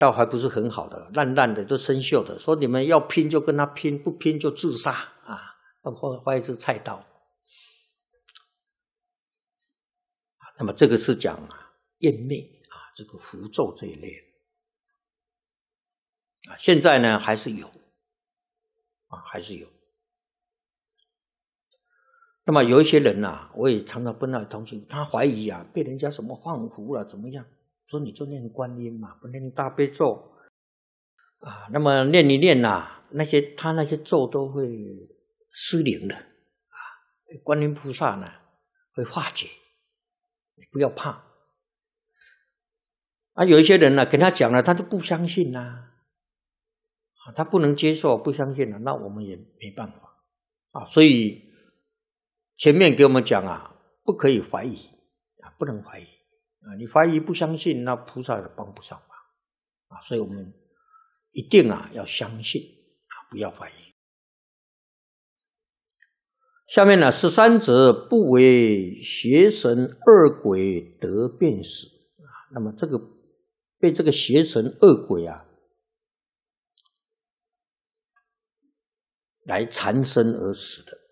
倒还不是很好的，烂烂的都生锈的，说你们要拼就跟他拼，不拼就自杀啊！或者是菜刀。那么这个是讲厌魅这个符咒这一类的现在呢还是有还是有。那么有一些人我也常常跟他同学，他怀疑被人家什么放符了怎么样？说你就念观音嘛，不念大悲咒那么念一念他那些咒都会失灵的观音菩萨呢会化解，你不要怕有一些人跟他讲了，他都不相信他不能接受，不相信那我们也没办法所以前面给我们讲不可以怀疑不能怀疑你怀疑不相信，那菩萨也帮不上忙所以我们一定要相信不要怀疑。下面呢，13者不为邪神恶鬼得便死那么这个被这个邪神恶鬼来缠身而死的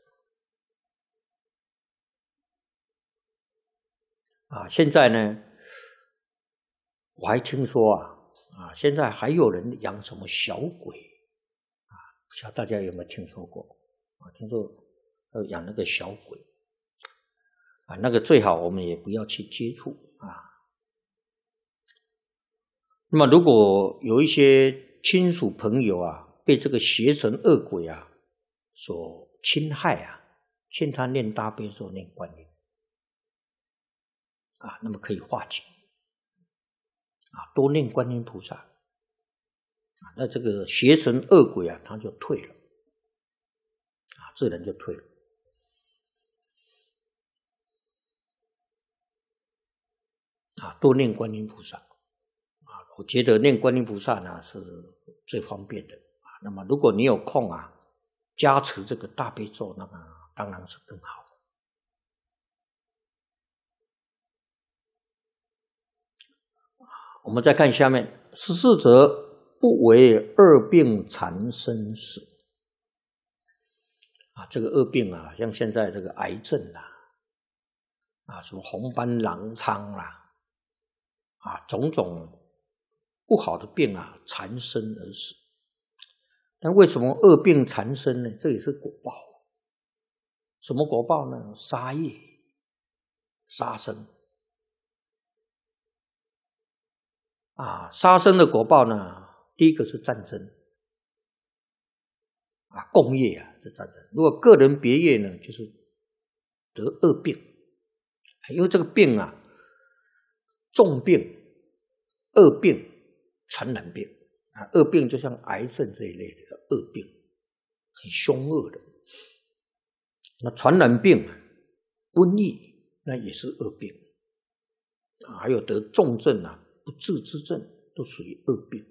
现在呢我还听说现在还有人养什么小鬼不知道大家有没有听说过听说养那个小鬼那个最好我们也不要去接触那么如果有一些亲属朋友被这个邪神恶鬼所侵害劝他念大悲咒念观音那么可以化解多念观音菩萨那这个邪神恶鬼他就退了自然就退了多念观音菩萨我觉得念观音菩萨呢是最方便的那么如果你有空加持这个大悲咒那个当然是更好我们再看下面14者不为恶病缠身死这个恶病像现在这个癌症什么红斑狼疮种种不好的病缠身而死。但为什么恶病缠身呢？这也是果报。什么果报呢？杀业、杀生杀生的果报呢，第一个是战争共业是战争。如果个人别业呢，就是得恶病，因为这个病重病、恶病、传染病恶病就像癌症这一类的恶病，很凶恶的。那传染病、瘟疫那也是恶病还有得重症不治之症都属于恶病。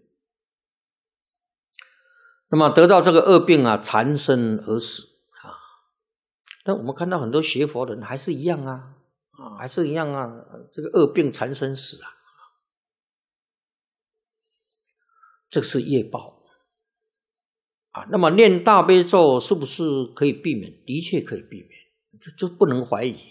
那么得到这个恶病缠身而死但我们看到很多学佛人还是一样还是一样这个恶病缠身死这是业报那么念大悲咒是不是可以避免？的确可以避免，就不能怀疑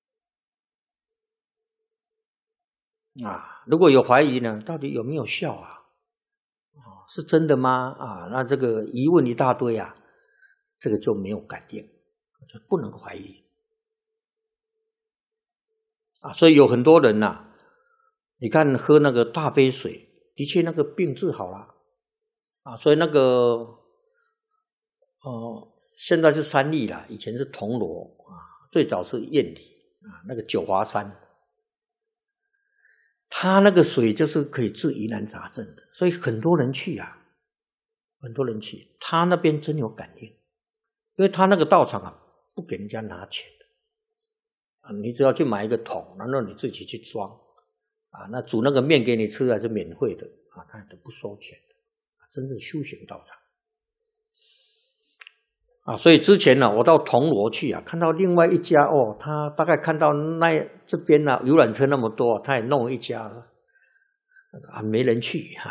如果有怀疑呢，到底有没有效是真的吗？那这个疑问一大堆这个就没有感应，就不能怀疑所以有很多人你看喝那个大杯水，的确那个病治好了所以那个现在是三立以前是铜锣最早是燕里那个九华山，他那个水就是可以治疑难杂症的，所以很多人去很多人去，他那边真有感应，因为他那个道场不给人家拿钱的你只要去买一个桶，然后你自己去装那煮那个面给你吃还是免费的他都不收钱的真正修行道场所以之前我到铜锣去看到另外一家他大概看到这边游览车那么多他也弄一家没人去